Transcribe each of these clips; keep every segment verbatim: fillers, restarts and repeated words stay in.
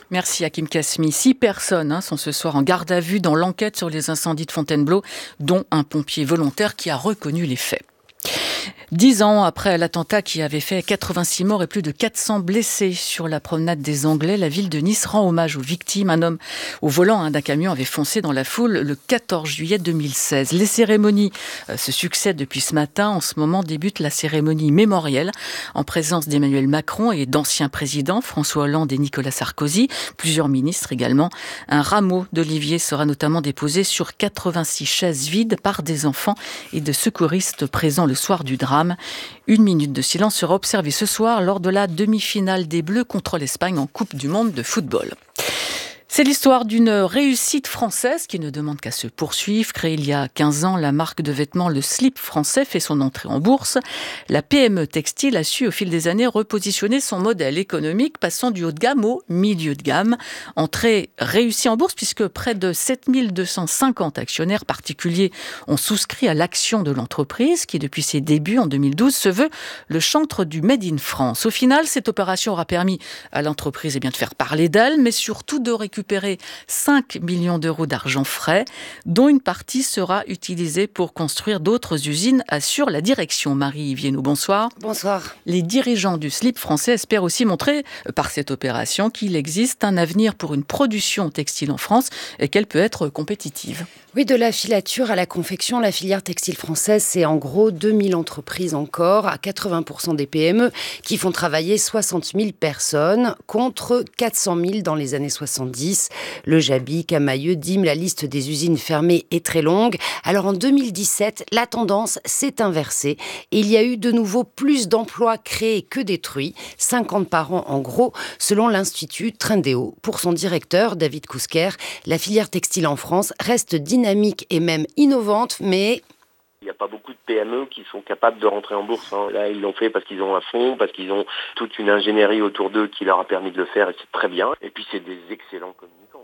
Merci Hakim Kasmi. Six personnes hein, sont ce soir en garde à vue dans l'enquête sur les incendies de Fontainebleau, dont un pompier volontaire qui a reconnu les faits. Dix ans après l'attentat qui avait fait quatre-vingt-six morts et plus de quatre cents blessés sur la promenade des Anglais, la ville de Nice rend hommage aux victimes. Un homme au volant hein, d'un camion avait foncé dans la foule le quatorze juillet deux mille seize. Les cérémonies euh, se succèdent depuis ce matin. En ce moment débute la cérémonie mémorielle en présence d'Emmanuel Macron et d'anciens présidents, François Hollande et Nicolas Sarkozy, plusieurs ministres également. Un rameau d'olivier sera notamment déposé sur quatre-vingt-six chaises vides par des enfants et de secouristes présents le soir du drame. Une minute de silence sera observée ce soir lors de la demi-finale des Bleus contre l'Espagne en Coupe du Monde de football. C'est l'histoire d'une réussite française qui ne demande qu'à se poursuivre. Créée il y a quinze ans, la marque de vêtements Le Slip français fait son entrée en bourse. La P M E textile a su au fil des années repositionner son modèle économique, passant du haut de gamme au milieu de gamme. Entrée réussie en bourse puisque près de sept mille deux cent cinquante actionnaires particuliers ont souscrit à l'action de l'entreprise qui, depuis ses débuts en deux mille douze, se veut le chantre du Made in France. Au final, cette opération aura permis à l'entreprise eh bien, de faire parler d'elle, mais surtout de récupérer récupérer cinq millions d'euros d'argent frais, dont une partie sera utilisée pour construire d'autres usines, assure la direction. Marie Viennot, bonsoir. Bonsoir. Les dirigeants du Slip français espèrent aussi montrer, par cette opération, qu'il existe un avenir pour une production textile en France et qu'elle peut être compétitive. Oui, de la filature à la confection, la filière textile française, c'est en gros deux mille entreprises encore, à quatre-vingts pour cent des P M E, qui font travailler soixante mille personnes, contre quatre cent mille dans les années soixante-dix. Le Jabi, Camaïeu, Dîmes, la liste des usines fermées est très longue. Alors en deux mille dix-sept, la tendance s'est inversée. Et il y a eu de nouveau plus d'emplois créés que détruits, cinquante par an en gros, selon l'Institut Trendéo. Pour son directeur, David Kousker, la filière textile en France reste dynamique et même innovante, mais... Il n'y a pas beaucoup de P M E qui sont capables de rentrer en bourse. Hein. Là, ils l'ont fait parce qu'ils ont un fonds, parce qu'ils ont toute une ingénierie autour d'eux qui leur a permis de le faire, et c'est très bien. Et puis, c'est des excellents communicants.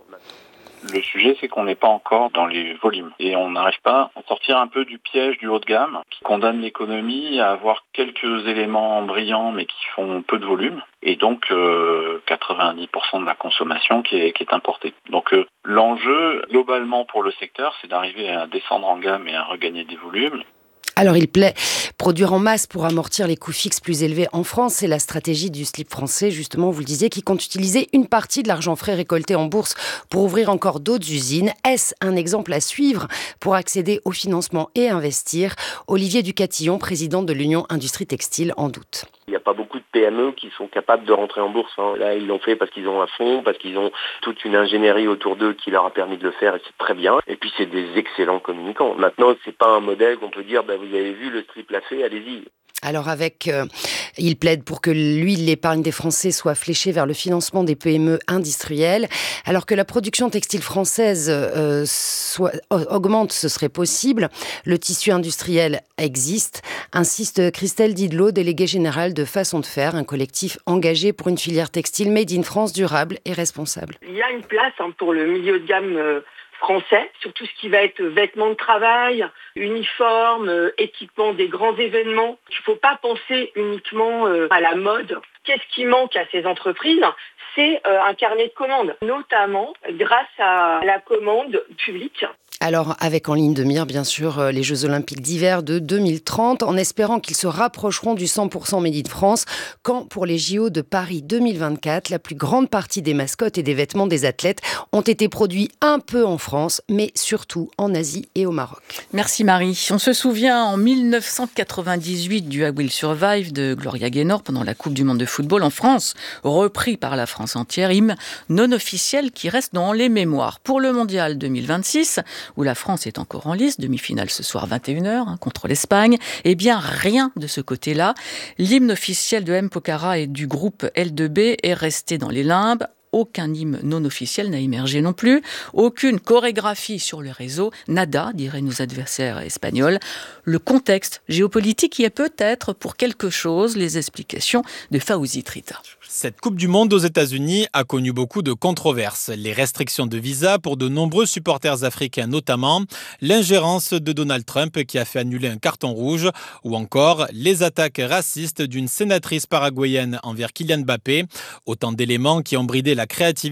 Le sujet, c'est qu'on n'est pas encore dans les volumes. Et on n'arrive pas à sortir un peu du piège du haut de gamme, qui condamne l'économie à avoir quelques éléments brillants, mais qui font peu de volume. Et donc, euh, quatre-vingt-dix pour cent de la consommation qui est, qui est importée. Donc, euh, l'enjeu, globalement, pour le secteur, c'est d'arriver à descendre en gamme et à regagner des volumes. Alors il plaît produire en masse pour amortir les coûts fixes plus élevés en France. C'est la stratégie du Slip français, justement, vous le disiez, qui compte utiliser une partie de l'argent frais récolté en bourse pour ouvrir encore d'autres usines. Est-ce un exemple à suivre pour accéder au financement et investir ? Olivier Ducatillon, président de l'Union Industrie Textile, en doute. Il n'y a pas beaucoup de P M E qui sont capables de rentrer en bourse. Hein. Là, ils l'ont fait parce qu'ils ont un fonds, parce qu'ils ont toute une ingénierie autour d'eux qui leur a permis de le faire, et c'est très bien. Et puis, c'est des excellents communicants. Maintenant, c'est pas un modèle qu'on peut dire, bah, vous avez vu, le Strip l'a fait, allez-y. Alors avec, euh, il plaide pour que lui, l'épargne des Français soit fléchée vers le financement des P M E industrielles. Alors que la production textile française euh, soit, augmente, ce serait possible. Le tissu industriel existe, insiste Christelle Didlot, déléguée générale de Façon de Faire, un collectif engagé pour une filière textile made in France durable et responsable. Il y a une place hein, pour le milieu de gamme euh, français, sur tout ce qui va être vêtements de travail, uniformes, euh, équipements des grands événements. Il ne faut pas penser uniquement euh, à la mode. Qu'est-ce qui manque à ces entreprises ? C'est euh, un carnet de commandes, notamment grâce à la commande publique. Alors, avec en ligne de mire, bien sûr, les Jeux Olympiques d'hiver de deux mille trente, en espérant qu'ils se rapprocheront du cent pour cent Made in France, quand pour les J O de Paris deux mille vingt-quatre, la plus grande partie des mascottes et des vêtements des athlètes ont été produits un peu en France, mais surtout en Asie et au Maroc. Merci Marie. On se souvient en mille neuf cent quatre-vingt-dix-huit du I Will Survive de Gloria Gaynor pendant la Coupe du Monde de football en France, repris par la France entière, hymne non officiel qui reste dans les mémoires. Pour le Mondial deux mille vingt-six, où la France est encore en lice, demi-finale ce soir vingt et une heures hein, contre l'Espagne, eh bien rien de ce côté-là. L'hymne officiel de M. Pokhara et du groupe L deux B est resté dans les limbes. Aucun hymne non officiel n'a émergé non plus. Aucune chorégraphie sur le réseau. Nada, diraient nos adversaires espagnols. Le contexte géopolitique y est peut-être pour quelque chose. Les explications de Fawzi Trita. Cette Coupe du Monde aux États-Unis a connu beaucoup de controverses. Les restrictions de visa pour de nombreux supporters africains notamment, l'ingérence de Donald Trump qui a fait annuler un carton rouge ou encore les attaques racistes d'une sénatrice paraguayenne envers Kylian Mbappé. Autant d'éléments qui ont bridé la créativité